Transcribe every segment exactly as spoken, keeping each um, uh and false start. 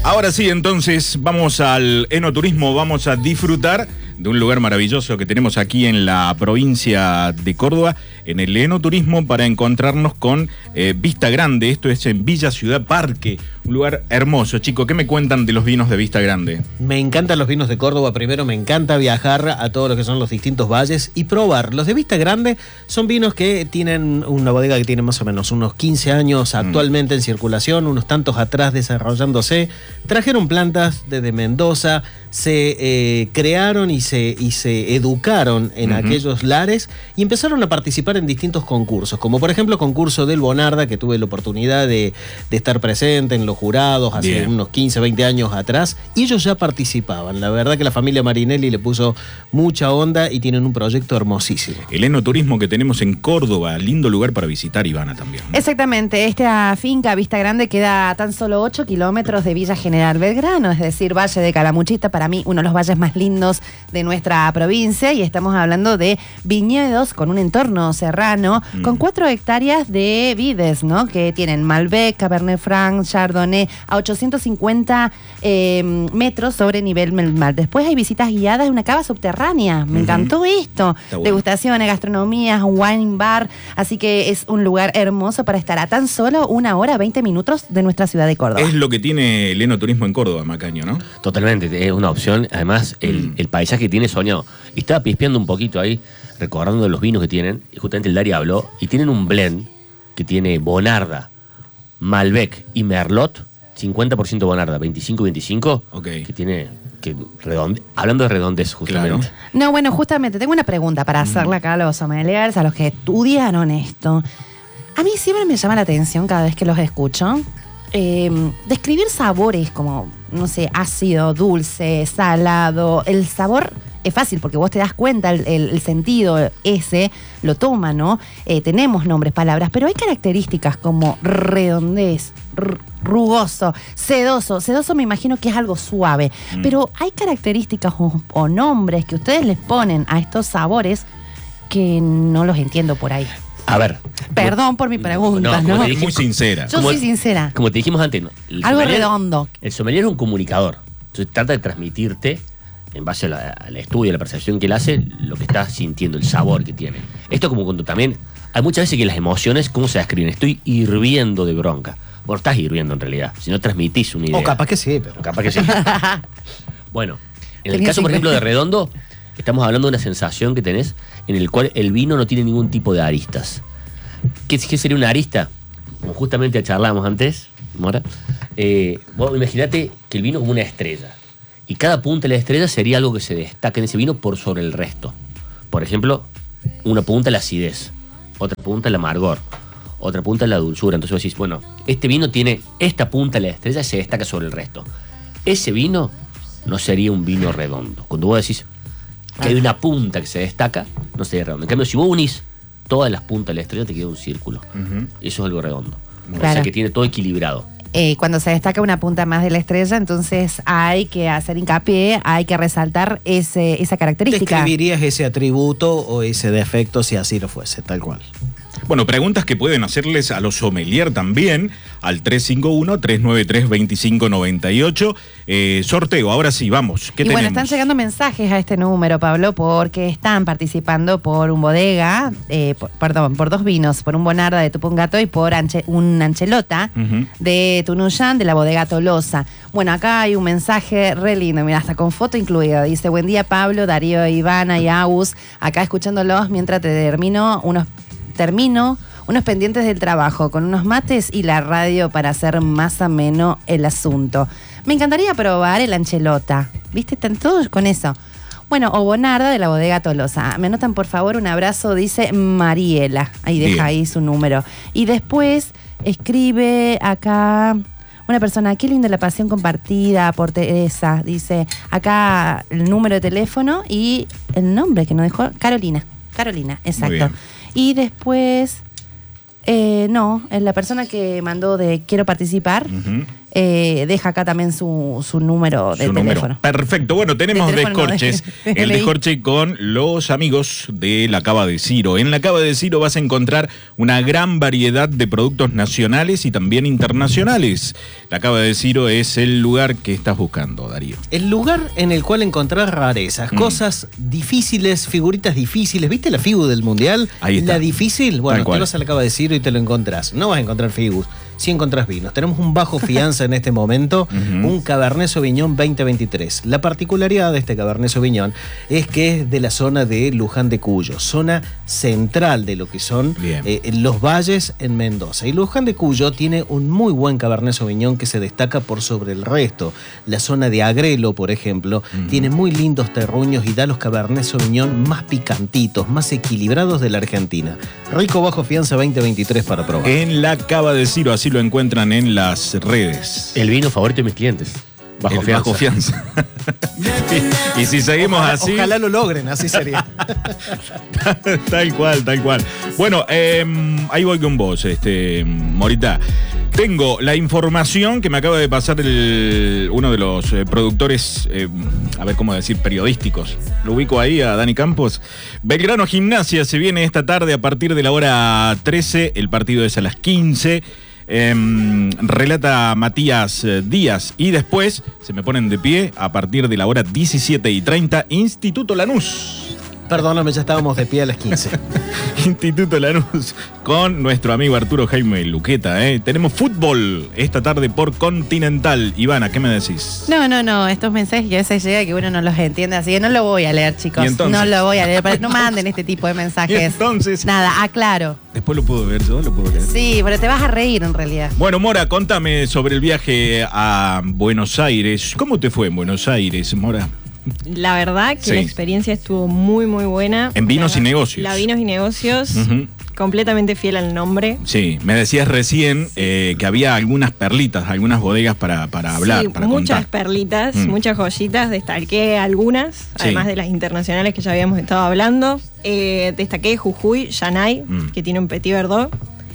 Ahora sí, entonces vamos al enoturismo, vamos a disfrutar de un lugar maravilloso que tenemos aquí en la provincia de Córdoba, en el enoturismo, para encontrarnos con eh, Vista Grande. Esto es en Villa Ciudad Parque, un lugar hermoso. Chicos, ¿qué me cuentan de los vinos de Vista Grande? Me encantan los vinos de Córdoba. Primero, me encanta viajar a todo lo que son los distintos valles y probar. Los de Vista Grande son vinos que tienen una bodega que tiene más o menos unos quince años actualmente mm. en circulación, unos tantos atrás desarrollándose. Trajeron plantas desde Mendoza, se eh, crearon y se, y se educaron en uh-huh. aquellos lares y empezaron a participar en distintos concursos, como por ejemplo el concurso del Bonarda, que tuve la oportunidad de, de estar presente en los jurados hace Bien. unos quince, veinte años atrás, y ellos ya participaban. La verdad que la familia Marinelli le puso mucha onda y tienen un proyecto hermosísimo. El enoturismo que tenemos en Córdoba, lindo lugar para visitar, Ivana, también, ¿no? Exactamente, esta finca Vista Grande queda a tan solo ocho kilómetros de Villa General Belgrano, es decir, Valle de Calamuchita, para mí uno de los valles más lindos de nuestra provincia, y estamos hablando de viñedos con un entorno serrano, mm. con cuatro hectáreas de vides, ¿no? Que tienen Malbec, Cabernet Franc, Chardonnay, a ochocientos cincuenta eh, metros sobre nivel del mar. Después hay visitas guiadas en una cava subterránea. Me uh-huh. encantó esto. Bueno. Degustaciones, gastronomías, un wine bar. Así que es un lugar hermoso para estar a tan solo una hora, veinte minutos de nuestra ciudad de Córdoba. Es lo que tiene el enoturismo en Córdoba, Macaño, ¿no? Totalmente, es una opción. Además, el, mm. el paisaje tiene soñado. Y estaba pispeando un poquito ahí, recordando los vinos que tienen. Y justamente el Dari habló. Y tienen un blend que tiene Bonarda, Malbec y Merlot. cincuenta por ciento Bonarda, veinticinco veinticinco. Okay. Que tiene... que redonde, hablando de redondez, justamente. Claro. No, bueno, justamente tengo una pregunta para hacerle acá a los sommeliers, a los que estudiaron esto. A mí siempre me llama la atención cada vez que los escucho. Eh, describir sabores como, no sé, ácido, dulce, salado. El sabor es fácil porque vos te das cuenta, el, el, el sentido ese lo toma, ¿no? Eh, tenemos nombres, palabras, pero hay características como redondez, r- rugoso, sedoso. Sedoso me imagino que es algo suave, mm. pero hay características o, o nombres que ustedes les ponen a estos sabores que no los entiendo por ahí. A ver. Perdón por mi pregunta, ¿no? ¿no? Dije, muy sincera. Yo como, soy sincera. Como te dijimos antes, ¿no? El algo sommelier, redondo. El sommelier es un comunicador. Entonces trata de transmitirte, en base a la, al estudio, a la percepción que él hace, lo que está sintiendo, el sabor que tiene. Esto como cuando también... Hay muchas veces que las emociones, ¿cómo se describen? Estoy hirviendo de bronca. Vos estás hirviendo en realidad, si no transmitís una idea. O capaz que sí, pero... O capaz que sí. Bueno, en el caso, por ejemplo, de redondo, estamos hablando de una sensación que tenés en el cual el vino no tiene ningún tipo de aristas. ¿Qué, qué sería una arista? Como justamente charlamos antes, Mora. Eh, vos imaginate que el vino es como una estrella. Y cada punta de la estrella sería algo que se destaca en ese vino por sobre el resto. Por ejemplo, una punta es la acidez, otra punta es el amargor, otra punta es la dulzura. Entonces vos decís, bueno, este vino tiene esta punta de la estrella y se destaca sobre el resto. Ese vino no sería un vino redondo. Cuando vos decís que hay una punta que se destaca, no sería redondo. En cambio, si vos unís todas las puntas de la estrella, te queda un círculo. Uh-huh. Eso es algo redondo. Claro. O sea, que tiene todo equilibrado. Eh, cuando se destaca una punta más de la estrella, entonces hay que hacer hincapié, hay que resaltar ese, esa característica. ¿Describirías ese atributo o ese defecto si así lo fuese, tal cual? Bueno, preguntas que pueden hacerles a los sommelier también, al tres cinco uno, tres nueve tres, dos cinco nueve ocho. Eh, sorteo, ahora sí, vamos. ¿Qué y tenemos? Bueno, están llegando mensajes a este número, Pablo, porque están participando por un bodega, eh, por, perdón, por dos vinos, por un Bonarda de Tupungato y por anche, un Anchelota uh-huh. de Tunuyán, de la bodega Tolosa. Bueno, acá hay un mensaje re lindo, mira, hasta con foto incluida. Dice, buen día, Pablo, Darío, Ivana y Agus, acá escuchándolos mientras te termino unos... Termino unos pendientes del trabajo con unos mates y la radio para hacer más ameno el asunto. Me encantaría probar el Anchelota. ¿Viste? Están todos con eso. Bueno, o Bonarda de la bodega Tolosa. Me anotan, por favor, un abrazo, dice Mariela. Ahí deja Bien. ahí su número. Y después escribe acá una persona, qué linda la pasión compartida por Teresa. Dice acá el número de teléfono y el nombre que nos dejó, Carolina. Carolina, exacto. Y después, eh, no, es la persona que mandó de quiero participar, uh-huh. Eh, deja acá también su, su número de Su teléfono. número. Perfecto. Bueno, tenemos De teléfono, descorches. no, de- El descorche con los amigos de la Cava de Ciro. En la Cava de Ciro vas a encontrar una gran variedad de productos nacionales y también internacionales. La Cava de Ciro es el lugar que estás buscando, Darío. El lugar en el cual encontrar rarezas, Mm. cosas difíciles, figuritas difíciles. ¿Viste la figu del mundial? Ahí está. La difícil, bueno, Tal cual. te vas a la Cava de Ciro y te lo encontrás. No vas a encontrar figus, sí encontrás vinos. Tenemos un bajo fianza en este momento, Ujú. un Cabernet Sauvignon veinte veintitrés. La particularidad de este Cabernet Sauvignon es que es de la zona de Luján de Cuyo, zona central de lo que son Bien. eh, los valles en Mendoza. Y Luján de Cuyo tiene un muy buen Cabernet Sauvignon que se destaca por sobre el resto. La zona de Agrelo, por ejemplo, Ujú. tiene muy lindos terruños y da los Cabernet Sauvignon más picantitos, más equilibrados de la Argentina. Rico bajo fianza veinte veintitrés para probar. En la Cava de Ciro, así lo encuentran en las redes. El vino favorito de mis clientes. Bajo El fianza. Bajo fianza. y, y si seguimos Ojalá, así... ojalá lo logren, así sería. Tal cual, tal cual. Bueno, eh, ahí voy con vos, este, Morita. Tengo la información que me acaba de pasar el, uno de los eh, productores, eh, a ver cómo decir, periodísticos. Lo ubico ahí a Dani Campos. Belgrano Gimnasia se viene esta tarde a partir de la hora trece. El partido es a las quince. Eh, relata Matías eh, Díaz. Y después se me ponen de pie a partir de la hora diecisiete y treinta. Instituto Lanús. Perdóname, ya estábamos de pie a las quince. Instituto Lanús con nuestro amigo Arturo Jaime Luqueta. ¿eh? Tenemos fútbol esta tarde por Continental. Ivana, ¿qué me decís? No, no, no, estos mensajes que a veces llega que uno no los entiende, así que no lo voy a leer, chicos. ¿Y entonces? No lo voy a leer, no manden este tipo de mensajes. ¿Y entonces? Nada, aclaro. Después lo puedo ver yo, lo puedo leer. Sí, pero te vas a reír en realidad. Bueno, Mora, contame sobre el viaje a Buenos Aires. ¿Cómo te fue en Buenos Aires, Mora? La verdad que Sí. la experiencia estuvo muy, muy buena. En Vinos La- y Negocios. La Vinos y Negocios, Ujú. completamente fiel al nombre. Sí, me decías recién eh, que había algunas perlitas, algunas bodegas para, para hablar, Sí, para muchas contar. perlitas, Mm. muchas joyitas. Destaqué algunas, además de las internacionales que ya habíamos estado hablando. Eh, destaqué Jujuy, Yanay, Mm. que tiene un Petit Verdot.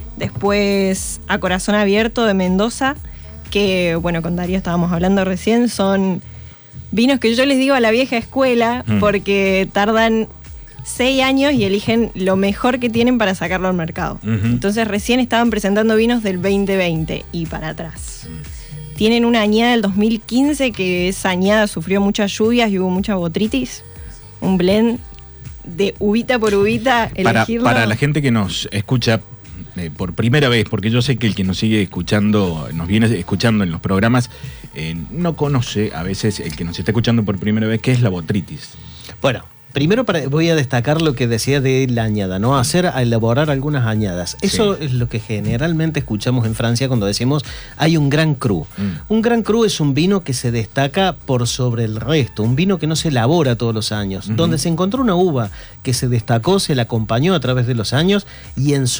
Después a Corazón Abierto de Mendoza, que bueno, con Darío estábamos hablando recién, son vinos que yo les digo a la vieja escuela Mm. porque tardan seis años y eligen lo mejor que tienen para sacarlo al mercado. Ujú. Entonces recién estaban presentando vinos del veinte veinte y para atrás. Tienen una añada del dos mil quince que esa añada sufrió muchas lluvias y hubo mucha botritis. Un blend de uvita por uvita, Para, elegirlo. para la gente que nos escucha eh, por primera vez, porque yo sé que el que nos sigue escuchando, nos viene escuchando en los programas, eh, no conoce a veces el que nos está escuchando por primera vez qué es la botritis. Bueno, primero para- voy a destacar lo que decía de la añada, ¿no? Hacer, a elaborar algunas añadas. Eso Sí. es lo que generalmente escuchamos en Francia cuando decimos hay un gran cru. Mm. Un gran cru es un vino que se destaca por sobre el resto, un vino que no se elabora todos los años, Ujú. donde se encontró una uva que se destacó, se la acompañó a través de los años y en su